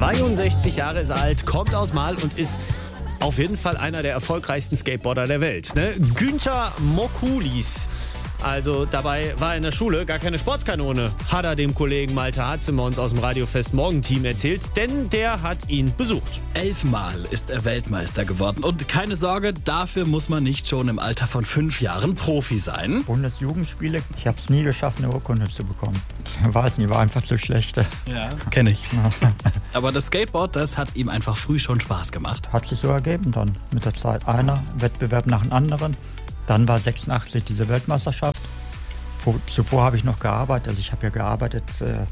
62 Jahre ist er alt, kommt aus Marl und ist auf jeden Fall einer der erfolgreichsten Skateboarder der Welt. Ne? Günther Mokulis. Also dabei war er in der Schule gar keine Sportskanone, hat er dem Kollegen Malte Hatzimons aus dem Radiofest Morgenteam erzählt, denn der hat ihn besucht. 11-mal ist er Weltmeister geworden. Und keine Sorge, dafür muss man nicht schon im Alter von 5 Jahren Profi sein. Bundesjugendspiele, ich habe es nie geschafft, eine Urkunde zu bekommen. Ich weiß nicht, war einfach zu schlecht. Ja, kenne ich. Aber das Skateboard, das hat ihm einfach früh schon Spaß gemacht. Hat sich so ergeben dann mit der Zeit. Einer Wettbewerb nach dem anderen. Dann war 86 diese Weltmeisterschaft. Zuvor habe ich noch gearbeitet. Also ich habe ja gearbeitet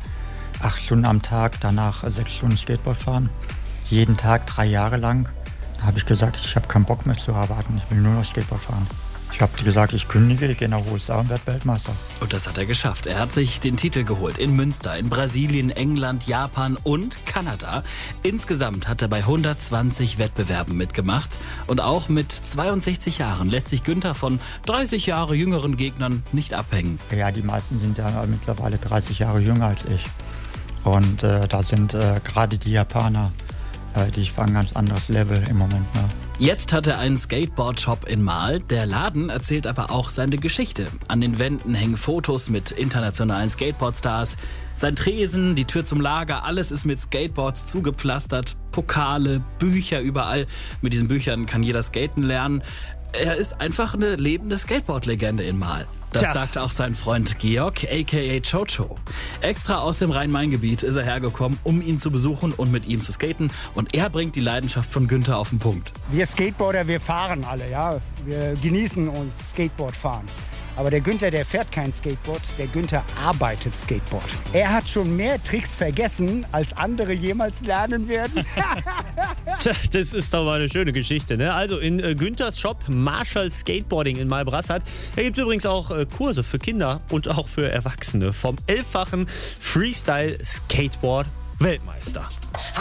8 Stunden am Tag, danach 6 Stunden Skateboard fahren. Jeden Tag 3 Jahre lang. Da habe ich gesagt, ich habe keinen Bock mehr zu arbeiten. Ich will nur noch Skateboard fahren. Ich habe gesagt, ich kündige, ich gehe nach USA und werde Weltmeister. Und das hat er geschafft. Er hat sich den Titel geholt in Münster, in Brasilien, England, Japan und Kanada. Insgesamt hat er bei 120 Wettbewerben mitgemacht. Und auch mit 62 Jahren lässt sich Günther von 30 Jahre jüngeren Gegnern nicht abhängen. Ja, die meisten sind ja mittlerweile 30 Jahre jünger als ich. Und da sind gerade die Japaner, die fahren ein ganz anderes Level im Moment. Ne? Jetzt hat er einen Skateboard-Shop in Marl. Der Laden erzählt aber auch seine Geschichte. An den Wänden hängen Fotos mit internationalen Skateboardstars. Sein Tresen, die Tür zum Lager, alles ist mit Skateboards zugepflastert. Pokale, Bücher überall. Mit diesen Büchern kann jeder skaten lernen. Er ist einfach eine lebende Skateboard-Legende in Marl. Das sagt auch sein Freund Georg, a.k.a. Chocho. Extra aus dem Rhein-Main-Gebiet ist er hergekommen, um ihn zu besuchen und mit ihm zu skaten. Und er bringt die Leidenschaft von Günther auf den Punkt. Wir Skateboarder, wir fahren alle, ja. Wir genießen uns Skateboardfahren. Aber der Günther, der fährt kein Skateboard, der Günther arbeitet Skateboard. Er hat schon mehr Tricks vergessen, als andere jemals lernen werden. Tja, das ist doch mal eine schöne Geschichte, ne? Also in Günthers Shop Marshall Skateboarding in Malbrassat. Da gibt es übrigens auch Kurse für Kinder und auch für Erwachsene vom 11-fachen Freestyle-Skateboard-Weltmeister.